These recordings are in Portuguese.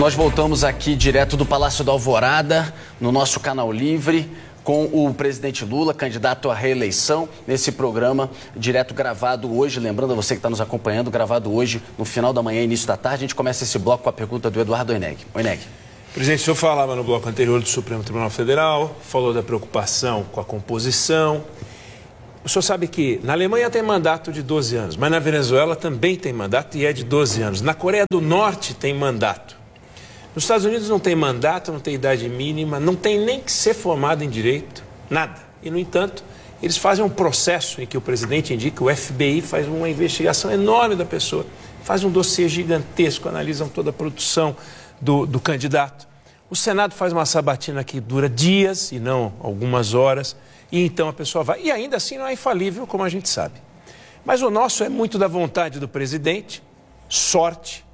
Nós voltamos aqui direto do Palácio da Alvorada, no nosso canal Livre, com o presidente Lula, candidato à reeleição, nesse programa direto gravado hoje. Lembrando a você que está nos acompanhando, gravado hoje, no final da manhã, início da tarde. A gente começa esse bloco com a pergunta do Eduardo Oineg. Oineg. Presidente, o senhor falava no bloco anterior do Supremo Tribunal Federal, falou da preocupação com a composição. O senhor sabe que na Alemanha tem mandato de 12 anos, mas na Venezuela também tem mandato e é de 12 anos. Na Coreia do Norte tem mandato. Nos Estados Unidos não tem mandato, não tem idade mínima, não tem nem que ser formado em direito, nada. E, no entanto, eles fazem um processo em que o presidente indica, o FBI faz uma investigação enorme da pessoa, faz um dossiê gigantesco, analisam toda a produção do candidato. O Senado faz uma sabatina que dura dias e não algumas horas, e então a pessoa vai. E ainda assim não é infalível, como a gente sabe. Mas o nosso é muito da vontade do presidente, sorte.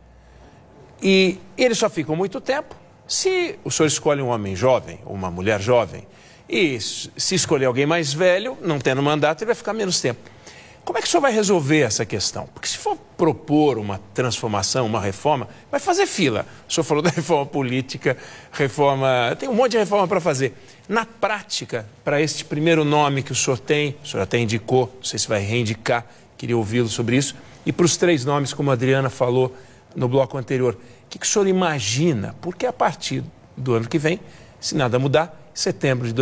E eles só ficam muito tempo. Se o senhor escolhe um homem jovem, ou uma mulher jovem, e se escolher alguém mais velho, não tendo mandato, ele vai ficar menos tempo. Como é que o senhor vai resolver essa questão? Porque se for propor uma transformação, uma reforma, vai fazer fila. O senhor falou da reforma política, tem um monte de reforma para fazer. Na prática, para este primeiro nome que o senhor até indicou, não sei se vai reindicar, queria ouvi-lo sobre isso, e para os 3 nomes, como a Adriana falou no bloco anterior, o que o senhor imagina? Porque a partir do ano que vem, se nada mudar, setembro de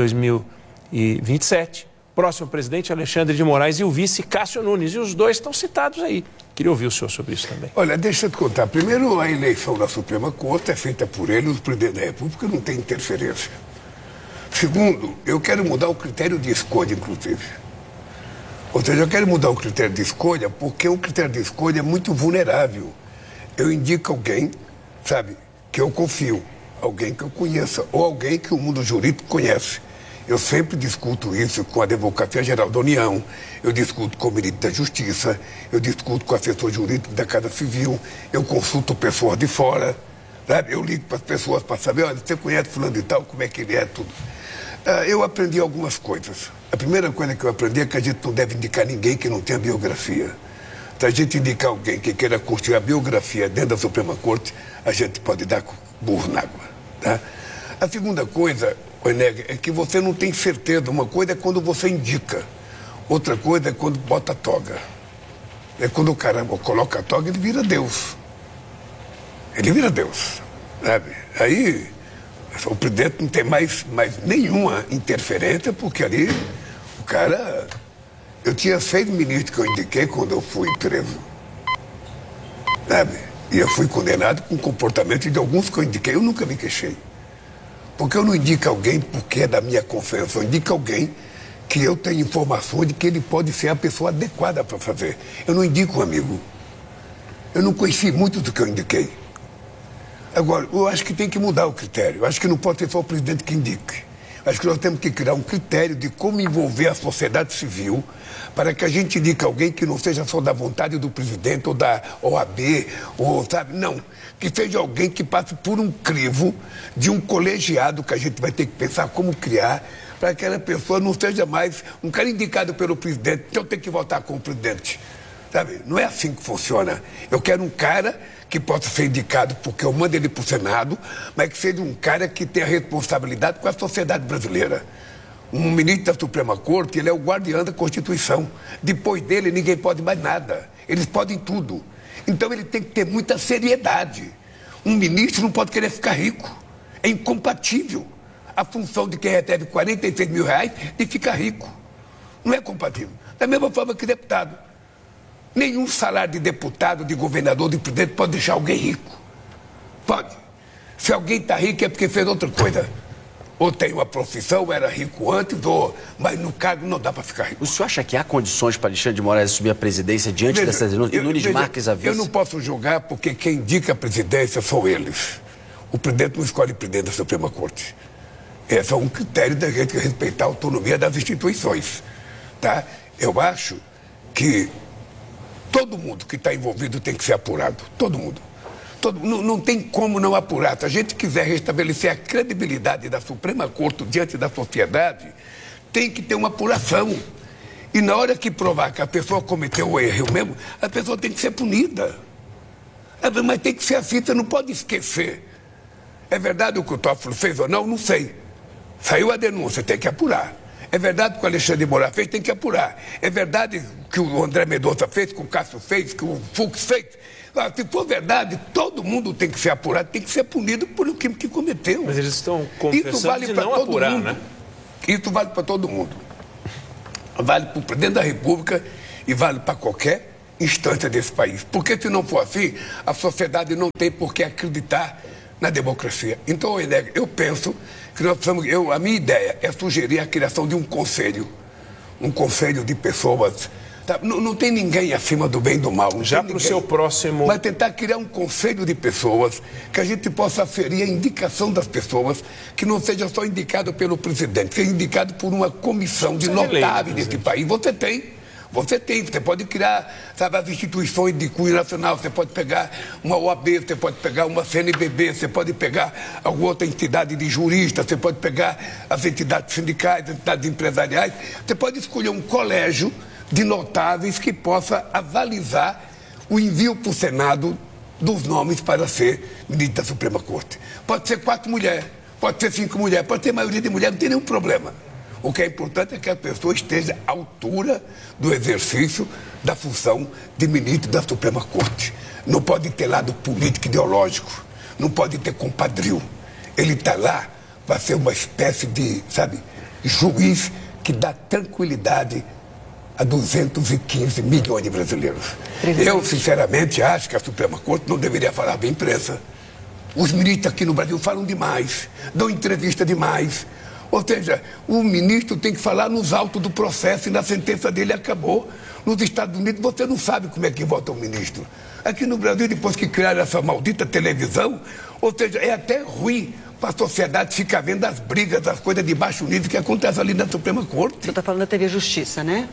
2027, próximo presidente Alexandre de Moraes e o vice Cássio Nunes, e os dois estão citados aí. Queria ouvir o senhor sobre isso também. Olha, deixa eu te contar. Primeiro, a eleição da Suprema Corte é feita por ele, o presidente da República não tem interferência. Segundo, eu quero mudar o critério de escolha, inclusive. Ou seja, eu quero mudar o critério de escolha porque o critério de escolha é muito vulnerável. Eu indico alguém, sabe, que eu confio, alguém que eu conheça, ou alguém que o mundo jurídico conhece. Eu sempre discuto isso com a Advocacia Geral da União, eu discuto com o Ministro da Justiça, eu discuto com o assessor jurídico da Casa Civil, eu consulto pessoas de fora, sabe? Eu ligo para as pessoas para saber, olha, você conhece fulano e tal, como é que ele é, tudo. Eu aprendi algumas coisas. A primeira coisa que eu aprendi é que a gente não deve indicar ninguém que não tenha biografia. Se a gente indicar alguém que queira construir a biografia dentro da Suprema Corte, a gente pode dar burro na água. Tá? A segunda coisa, Oineg, é que você não tem certeza. Uma coisa é quando você indica, outra coisa é quando bota a toga. É quando o cara coloca a toga, ele vira Deus. Ele vira Deus. Sabe? Aí o presidente não tem mais nenhuma interferência, porque ali o cara... Eu tinha 6 ministros que eu indiquei quando eu fui preso. Sabe? E eu fui condenado com o comportamento de alguns que eu indiquei. Eu nunca me queixei. Porque eu não indico alguém porque é da minha confiança. Eu indico alguém que eu tenho informações de que ele pode ser a pessoa adequada para fazer. Eu não indico um amigo. Eu não conheci muito do que eu indiquei. Agora, eu acho que tem que mudar o critério. Eu acho que não pode ser só o presidente que indique. Acho que nós temos que criar um critério de como envolver a sociedade civil para que a gente indique alguém que não seja só da vontade do presidente ou da OAB, ou, sabe, não. Que seja alguém que passe por um crivo de um colegiado que a gente vai ter que pensar como criar para que aquela pessoa não seja mais um cara indicado pelo presidente, então eu tenho que votar com o presidente. Sabe? Não é assim que funciona. Eu quero um cara que possa ser indicado porque eu mando ele para o Senado, mas que seja um cara que tenha responsabilidade com a sociedade brasileira. Um ministro da Suprema Corte, ele é o guardião da Constituição. Depois dele, ninguém pode mais nada. Eles podem tudo. Então, ele tem que ter muita seriedade. Um ministro não pode querer ficar rico. É incompatível a função de quem recebe 46 mil reais de ficar rico. Não é compatível. Da mesma forma que deputado. Nenhum salário de deputado, de governador, de presidente pode deixar alguém rico. Pode. Se alguém está rico é porque fez outra coisa. Ou tem uma profissão, ou era rico antes, mas no cargo não dá para ficar rico. O senhor acha que há condições para Alexandre de Moraes assumir a presidência diante dessas denúncias? E Nunes Marques a vice? Eu não posso julgar porque quem indica a presidência são eles. O presidente não escolhe presidente da Suprema Corte. Esse é um critério da gente respeitar a autonomia das instituições. Tá? Eu acho que todo mundo que está envolvido tem que ser apurado. Todo mundo. Não tem como não apurar. Se a gente quiser restabelecer a credibilidade da Suprema Corte diante da sociedade, tem que ter uma apuração. E na hora que provar que a pessoa cometeu o erro mesmo, a pessoa tem que ser punida. Mas tem que ser assim, você não pode esquecer É verdade o que o Toffoli fez ou não? Não sei. Saiu a denúncia, tem que apurar. É verdade o que o Alexandre de Moraes fez, tem que apurar. É verdade o que o André Mendonça fez, que o Cássio fez, que o Fux fez. Se for verdade, todo mundo tem que ser apurado, tem que ser punido por crime que cometeu. Mas eles estão confessando de não apurar, né? Isso vale para todo mundo. Vale para o presidente da República e vale para qualquer instância desse país. Porque se não for assim, a sociedade não tem por que acreditar na democracia. Então, eu penso que nós precisamos... a minha ideia é sugerir a criação de um conselho de pessoas. Tá? Não tem ninguém acima do bem e do mal. Já para o seu próximo... Mas tentar criar um conselho de pessoas que a gente possa aferir a indicação das pessoas, que não seja só indicado pelo presidente, seja indicado por uma comissão de notáveis desse país. Você pode criar, sabe, as instituições de cunho nacional, você pode pegar uma OAB, você pode pegar uma CNBB, você pode pegar alguma outra entidade de juristas, você pode pegar as entidades sindicais, as entidades empresariais, você pode escolher um colégio de notáveis que possa avalizar o envio para o Senado dos nomes para ser ministro da Suprema Corte. Pode ser 4 mulheres, pode ser 5 mulheres, pode ter maioria de mulheres, não tem nenhum problema. O que é importante é que a pessoa esteja à altura do exercício da função de ministro da Suprema Corte. Não pode ter lado político ideológico, não pode ter compadrio. Ele está lá para ser uma espécie de, sabe, juiz que dá tranquilidade a 215 milhões de brasileiros. Eu, sinceramente, acho que a Suprema Corte não deveria falar bem imprensa. Os ministros aqui no Brasil falam demais, dão entrevista demais. Ou seja, o ministro tem que falar nos autos do processo e na sentença dele acabou. Nos Estados Unidos você não sabe como é que vota o ministro. Aqui no Brasil, depois que criaram essa maldita televisão, ou seja, é até ruim para a sociedade ficar vendo as brigas, as coisas de baixo nível que acontecem ali na Suprema Corte. Você está falando da TV Justiça, né?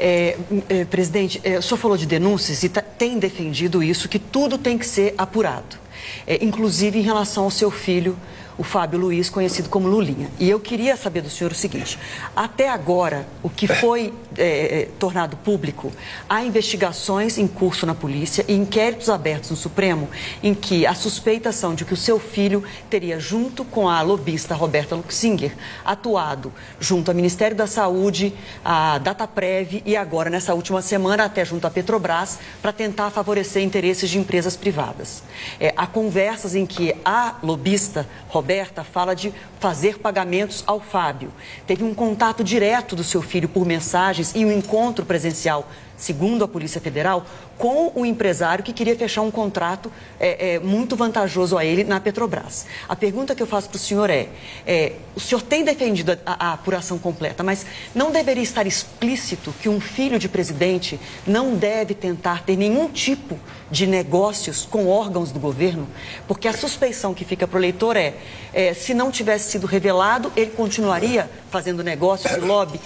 Presidente, o senhor falou de denúncias e tem defendido isso, que tudo tem que ser apurado. Inclusive em relação ao seu filho, o Fábio Luiz, conhecido como Lulinha. E eu queria saber do senhor o seguinte: até agora, o que foi tornado público, há investigações em curso na polícia e inquéritos abertos no Supremo em que a suspeita são de que o seu filho teria, junto com a lobista Roberta Luxinger, atuado junto ao Ministério da Saúde, a Dataprev e agora, nessa última semana, até junto à Petrobras, para tentar favorecer interesses de empresas privadas. Há conversas em que a lobista Roberta fala de fazer pagamentos ao Fábio. Teve um contato direto do seu filho por mensagens e um encontro presencial, segundo a Polícia Federal, com o empresário que queria fechar um contrato muito vantajoso a ele na Petrobras. A pergunta que eu faço para o senhor o senhor tem defendido a apuração completa, mas não deveria estar explícito que um filho de presidente não deve tentar ter nenhum tipo de negócios com órgãos do governo? Porque a suspeição que fica para o eleitor se não tivesse sido revelado, ele continuaria fazendo negócios de lobby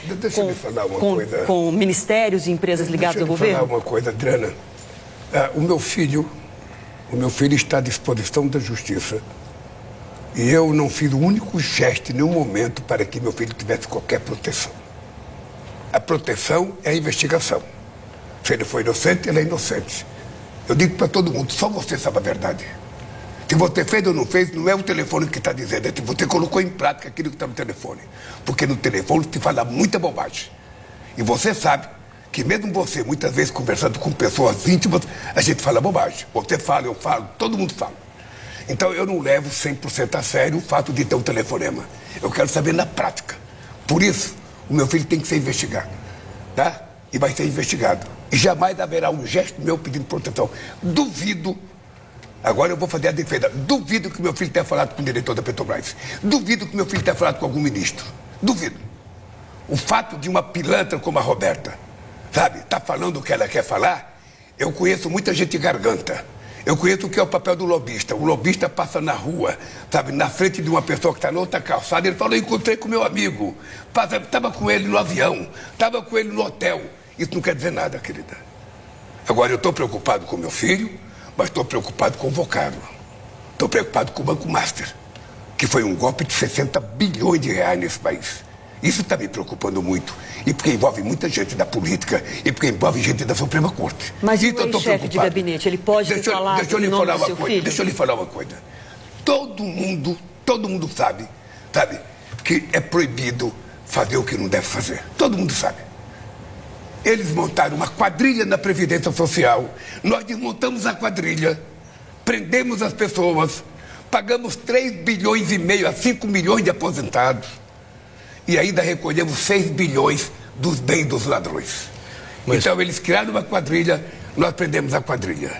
com ministérios e empresas ligadas ao governo? Deixa eu falar uma coisa, Adriana. O meu filho está à disposição da justiça. E eu não fiz o único gesto em nenhum momento para que meu filho tivesse qualquer proteção. A proteção é a investigação. Se ele foi inocente, ele é inocente. Eu digo para todo mundo, só você sabe a verdade. Se você fez ou não fez, não é o telefone que está dizendo, é se você colocou em prática aquilo que está no telefone. Porque no telefone se fala muita bobagem. E você sabe que mesmo você, muitas vezes, conversando com pessoas íntimas, a gente fala bobagem. Você fala, eu falo, todo mundo fala. Então eu não levo 100% a sério o fato de ter um telefonema. Eu quero saber na prática. Por isso, o meu filho tem que ser investigado. Tá? E vai ser investigado. E jamais haverá um gesto meu pedindo proteção. Duvido, agora eu vou fazer a defesa, duvido que meu filho tenha falado com o diretor da Petrobras. Duvido que meu filho tenha falado com algum ministro. Duvido. O fato de uma pilantra como a Roberta, sabe, tá falando o que ela quer falar, eu conheço muita gente garganta. Eu conheço o que é o papel do lobista. O lobista passa na rua, sabe, na frente de uma pessoa que está na outra calçada, ele fala, eu encontrei com meu amigo, estava com ele no avião, estava com ele no hotel. Isso não quer dizer nada, querida. Agora, eu estou preocupado com meu filho, mas estou preocupado com o Vocaro. Estou preocupado com o Banco Master, que foi um golpe de 60 bilhões de reais nesse país. Isso está me preocupando muito. E porque envolve muita gente da política e porque envolve gente da Suprema Corte. Mas e o chefe de gabinete, ele pode falar em nome do seu filho? Deixa eu lhe falar uma coisa. todo mundo sabe que é proibido fazer o que não deve fazer. Todo mundo sabe. Eles montaram uma quadrilha na Previdência Social, nós desmontamos a quadrilha, prendemos as pessoas, pagamos 3,5 bilhões a 5 milhões de aposentados e ainda recolhemos 6 bilhões dos bens dos ladrões. Então eles criaram uma quadrilha, nós prendemos a quadrilha.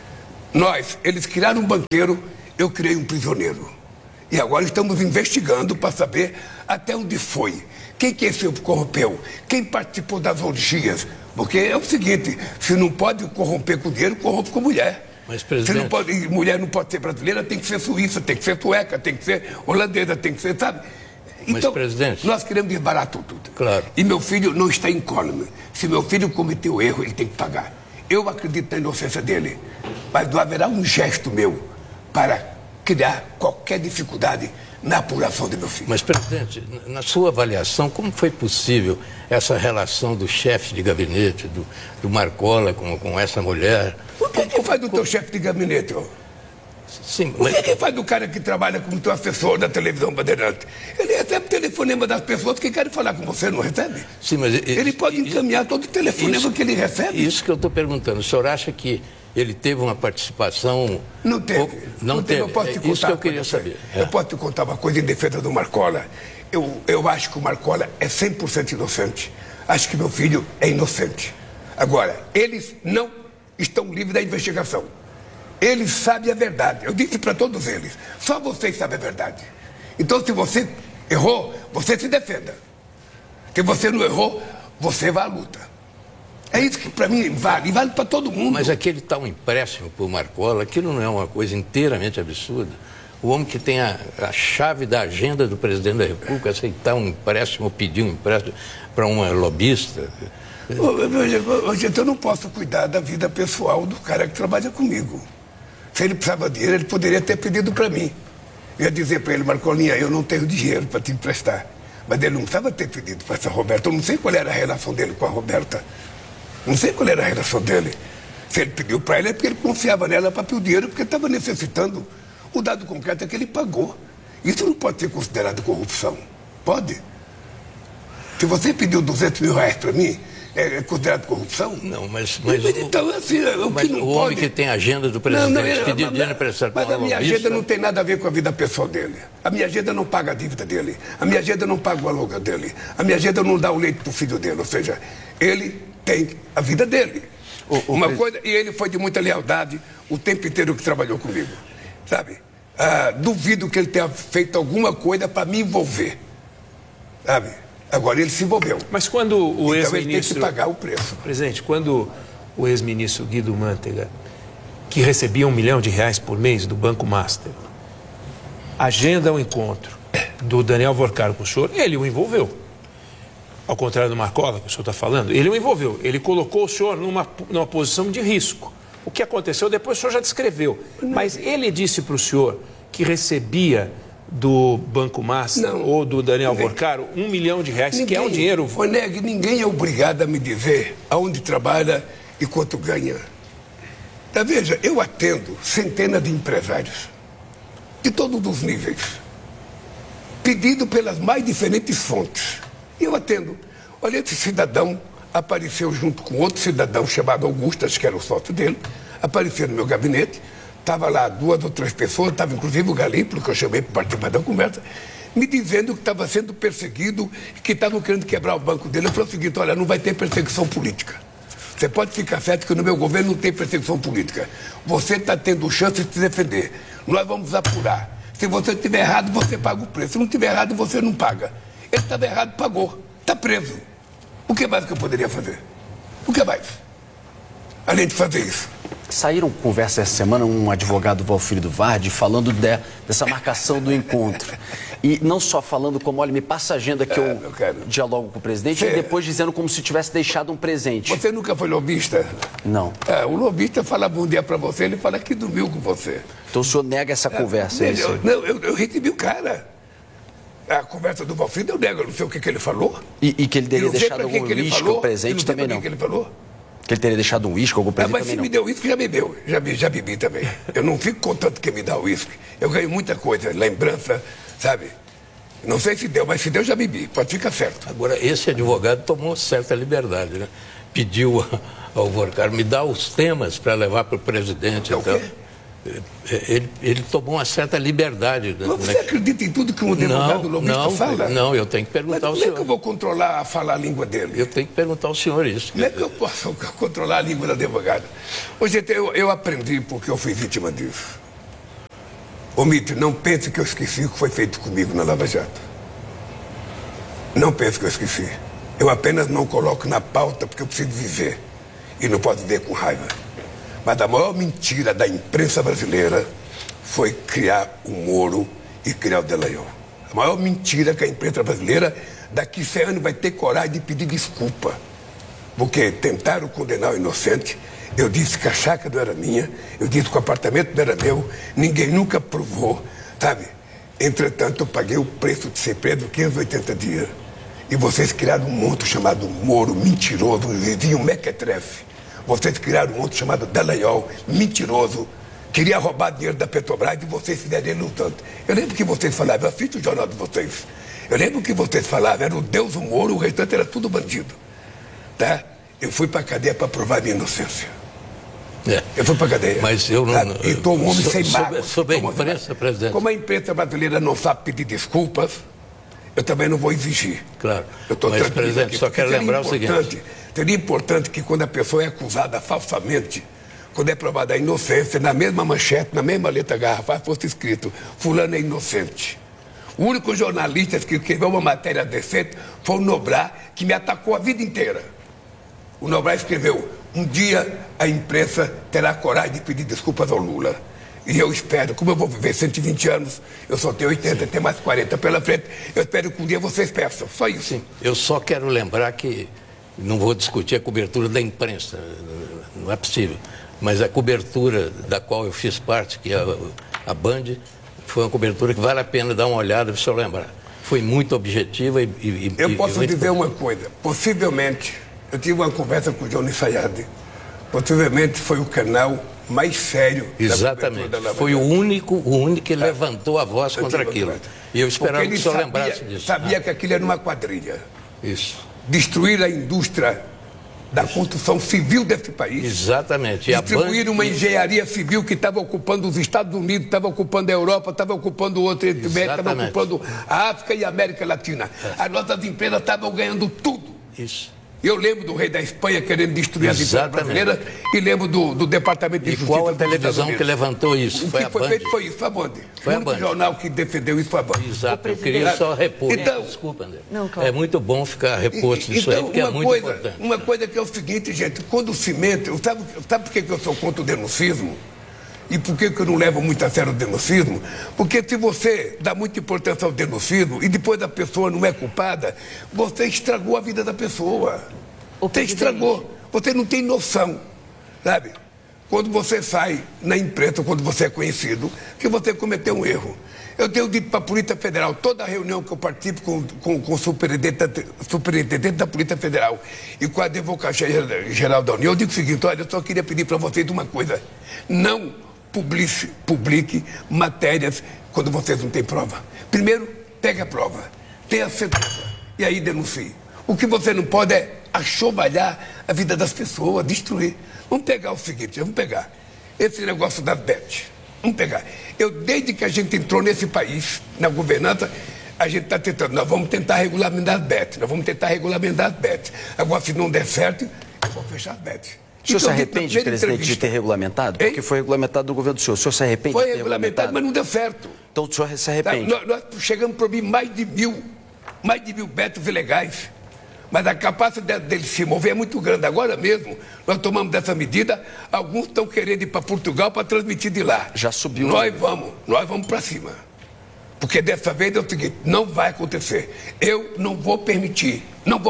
Eles criaram um banqueiro, eu criei um prisioneiro. E agora estamos investigando para saber até onde foi. Quem que esse corrompeu? Quem participou das orgias? Porque é o seguinte, se não pode corromper com dinheiro, corrompe com mulher. Mas, presidente... Se não pode, mulher não pode ser brasileira, tem que ser suíça, tem que ser sueca, tem que ser holandesa, tem que ser, sabe? Então, mas, presidente... nós queremos desbaratar tudo. Claro. E meu filho não está incólume. Se meu filho cometeu erro, ele tem que pagar. Eu acredito na inocência dele, mas não haverá um gesto meu para criar qualquer dificuldade na apuração de meu filho. Mas, presidente, na sua avaliação, como foi possível essa relação do chefe de gabinete, do Marcola com essa mulher? O que faz do teu chefe de gabinete, ó? Sim, mas... O que faz do cara que trabalha como teu assessor da televisão Bandeirante? Ele recebe telefonema das pessoas que querem falar com você, não recebe? Sim, mas... Ele pode encaminhar todo o telefonema que ele recebe. Isso que eu estou perguntando. O senhor acha que ele teve uma participação... Não teve. Não teve. Eu posso te contar isso que eu queria saber. Eu posso te contar uma coisa em defesa do Marcola. Eu acho que o Marcola é 100% inocente. Acho que meu filho é inocente. Agora, eles não estão livres da investigação. Eles sabem a verdade. Eu disse para todos eles. Só vocês sabem a verdade. Então, se você errou, você se defenda. Se você não errou, você vai à luta. É isso que para mim vale. E vale para todo mundo. Mas aquele tal empréstimo por Marcola, aquilo não é uma coisa inteiramente absurda? O homem que tem a chave da agenda do presidente da República aceitar um empréstimo ou pedir um empréstimo para uma lobista... Gente, eu não posso cuidar da vida pessoal do cara que trabalha comigo. Se ele precisava de dinheiro, ele poderia ter pedido para mim. Eu ia dizer para ele, Marcolinha, eu não tenho dinheiro para te emprestar. Mas ele não precisava ter pedido para essa Roberta. Eu não sei qual era a relação dele com a Roberta. Não sei qual era a relação dele. Se ele pediu para ela, é porque ele confiava nela para pedir o dinheiro, porque estava necessitando. O dado concreto é que ele pagou. Isso não pode ser considerado corrupção. Pode? Se você pediu 200 mil reais para mim, é considerado corrupção? Não, mas então, assim, mas que não o pode... homem que tem a agenda do presidente pedir dinheiro emprestado para Mas a minha agenda não tem nada a ver com a vida pessoal dele. A minha agenda não paga a dívida dele. A minha agenda não paga o aluguel dele. A minha agenda não dá o leite para o filho dele. Ou seja, ele tem a vida dele. Coisa, e ele foi de muita lealdade o tempo inteiro que trabalhou comigo. Sabe? Duvido que ele tenha feito alguma coisa para me envolver. Sabe? Agora ele se envolveu. Mas quando o ex-ministro... Ele tem que pagar o preço. Presidente, quando o ex-ministro Guido Mantega, que recebia R$1 milhão por mês do Banco Master, agenda um encontro do Daniel Vorcaro com o senhor, ele o envolveu. Ao contrário do Marcola, que o senhor está falando, ele o envolveu. Ele colocou o senhor numa posição de risco. O que aconteceu depois o senhor já descreveu. Mas ele disse para o senhor que recebia do Banco Master ou do Daniel Vorcaro R$1 milhão, que é um dinheiro... Oneg, ninguém é obrigado a me dizer aonde trabalha e quanto ganha. Veja, eu atendo centenas de empresários de todos os níveis, pedido pelas mais diferentes fontes. E eu atendo. Olha, esse cidadão apareceu junto com outro cidadão chamado Augusto, acho que era o sócio dele, apareceu no meu gabinete. Estava lá 2 ou 3 pessoas, estava inclusive o Galípolo, que eu chamei para participar da conversa, me dizendo que estava sendo perseguido, que estavam querendo quebrar o banco dele. Eu falei o seguinte, olha, não vai ter perseguição política. Você pode ficar certo que no meu governo não tem perseguição política. Você está tendo chance de se defender. Nós vamos apurar. Se você estiver errado, você paga o preço. Se não estiver errado, você não paga. Ele estava errado, pagou. Está preso. O que mais que eu poderia fazer? O que mais? Além de fazer isso. Saíram conversas essa semana, um advogado Valfrido do Vardi, falando dessa marcação do encontro. E não só falando como, olha, me passa a agenda que eu dialogo com o presidente, e depois dizendo como se tivesse deixado um presente. Você nunca foi lobista? Não. O lobista fala bom dia para você, ele fala que dormiu com você. Então o senhor nega essa conversa, é isso? Eu recebi o cara. A conversa do Valfrido eu nego, eu não sei o que ele falou. E que ele teria deixado algum lixo presente também não? Que ele falou. Que ele teria deixado um uísque, algum presente Mas também se não. me deu uísque, já bebeu. Já bebi também. Eu não fico contando quem me dá uísque. Eu ganho muita coisa, lembrança, sabe? Não sei se deu, mas se deu, já bebi. Pode ficar certo. Agora, esse advogado tomou certa liberdade, né? Pediu ao Vorcar, me dá os temas para levar para o presidente. Então, ele tomou uma certa liberdade. Mas você acredita em tudo que um advogado lobista fala? Não, eu tenho que perguntar ao senhor. Como é que eu vou controlar a falar a língua dele? Eu tenho que perguntar ao senhor isso. Como é que eu posso controlar a língua do advogado? Hoje eu aprendi porque eu fui vítima disso. Ô Mito, não pense que eu esqueci o que foi feito comigo na Lava Jato. Não pense que eu esqueci. Eu apenas não coloco na pauta porque eu preciso viver. E não posso viver com raiva. Mas a maior mentira da imprensa brasileira foi criar o Moro e criar o Dallagnol. A maior mentira que a imprensa brasileira daqui 100 anos vai ter coragem de pedir desculpa. Porque tentaram condenar o inocente. Eu disse que a chácara não era minha, eu disse que o apartamento não era meu, ninguém nunca provou, sabe? Entretanto, eu paguei o preço de ser preso 580 dias. E vocês criaram um monstro chamado Moro, mentiroso, vizinho mequetrefe. Vocês criaram um monstro chamado Dallagnol, mentiroso, queria roubar dinheiro da Petrobras e vocês fizeram ele lutando. Eu lembro que vocês falavam, eu assisto o jornal de vocês, eu lembro que vocês falavam, era o Deus o Moro, o restante era tudo bandido. Tá? Eu fui para a cadeia para provar minha inocência. Eu fui para a cadeia. Mas eu não... E estou um homem sem mágoa. Sobre a imprensa, presidente. Como a imprensa brasileira não sabe pedir desculpas, eu também não vou exigir. Claro. Mas, presidente, aqui, só quero lembrar o seguinte. Seria importante que quando a pessoa é acusada falsamente, quando é provada a inocência, na mesma manchete, na mesma letra garrafal, fosse escrito, fulano é inocente. O único jornalista que escreveu uma matéria decente foi o Noblar, que me atacou a vida inteira. O Noblar escreveu, um dia a imprensa terá coragem de pedir desculpas ao Lula. E eu espero, como eu vou viver 120 anos, eu só tenho 80, tenho mais 40 pela frente, eu espero que um dia vocês peçam, só isso. Sim, eu só quero lembrar que, não vou discutir a cobertura da imprensa, não é possível, mas a cobertura da qual eu fiz parte, que é a Band, foi uma cobertura que vale a pena dar uma olhada, se eu lembrar. Foi muito objetiva e eu posso muito... dizer uma coisa, possivelmente, eu tive uma conversa com o Johnny Sayad, possivelmente foi o canal mais sério. Exatamente, foi o único que levantou a voz contra aquilo. E eu esperava que o senhor lembrasse disso. Sabia que aquilo era uma quadrilha. Isso. Destruir a indústria da construção civil desse país. Exatamente. E distribuir uma engenharia civil que estava ocupando os Estados Unidos, estava ocupando a Europa, estava ocupando o outro, estava ocupando a África e a América Latina. As nossas empresas estavam ganhando tudo. Isso. Eu lembro do rei da Espanha querendo destruir as empresas brasileiras e lembro do Departamento de Justiça. E qual a televisão que levantou isso? Foi a Band. O que foi feito foi isso, foi a Band. Foi a Band. O jornal que defendeu isso foi a Band. Exato, eu queria só repor. Então, desculpa, André. Não, claro. É muito bom ficar reposto disso aí, porque é muito importante. Uma coisa que é o seguinte, gente, quando o cimento... Sabe por que eu sou contra o denuncismo? E por que eu não levo muito a sério o denuncismo? Porque se você dá muita importância ao denuncismo e depois a pessoa não é culpada, você estragou a vida da pessoa. Você estragou. Você não tem noção, sabe? Quando você sai na imprensa, quando você é conhecido, que você cometeu um erro. Eu tenho dito para a Polícia Federal, toda reunião que eu participo com o superintendente da Polícia Federal e com a Advocacia Geral da União, eu digo o seguinte, olha, eu só queria pedir para vocês uma coisa. Não publique matérias quando vocês não têm prova. Primeiro, pegue a prova, tenha certeza e aí denuncie. O que você não pode é achovalhar a vida das pessoas, destruir. Vamos pegar o seguinte, vamos pegar esse negócio das bets. Vamos pegar. Desde que a gente entrou nesse país, na governança, a gente está tentando, nós vamos tentar regulamentar as bets, Agora, se não der certo, eu vou fechar as bets. O senhor se arrepende, presidente, de ter regulamentado? Porque foi regulamentado no governo do senhor. O senhor se arrepende de ter regulamentado? Mas não deu certo. Então o senhor se arrepende? Nós chegamos a proibir mais de mil betos ilegais. Mas a capacidade deles se mover é muito grande. Agora mesmo, nós tomamos dessa medida, alguns estão querendo ir para Portugal para transmitir de lá. Já subiu. Nós vamos para cima. Porque dessa vez é o seguinte, não vai acontecer. Eu não vou permitir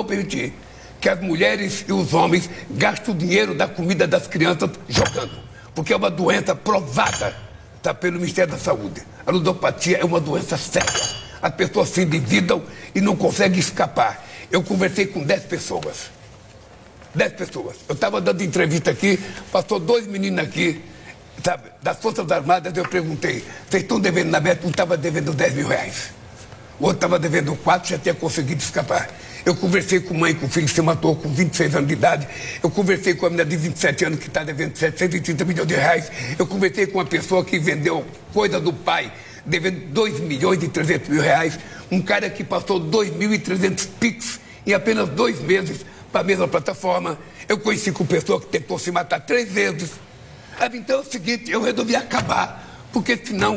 que as mulheres e os homens gastem o dinheiro da comida das crianças jogando. Porque é uma doença provada, tá, pelo Ministério da Saúde. A ludopatia é uma doença séria. As pessoas se endividam e não conseguem escapar. Eu conversei com 10 pessoas. 10 pessoas. Eu estava dando entrevista aqui, passou 2 meninos aqui, sabe, das Forças Armadas, eu perguntei, vocês estão devendo na meta? Um estava devendo 10 mil reais. O outro estava devendo 4, já tinha conseguido escapar. Eu conversei com mãe, com o filho que se matou com 26 anos de idade. Eu conversei com a menina de 27 anos que está devendo 730 milhões de reais. Eu conversei com uma pessoa que vendeu coisa do pai, devendo 2 milhões e 300 mil reais. Um cara que passou 2.300 PIX em apenas 2 meses para a mesma plataforma. Eu conheci com pessoa que tentou se matar 3 vezes. Então é o seguinte, eu resolvi acabar, porque senão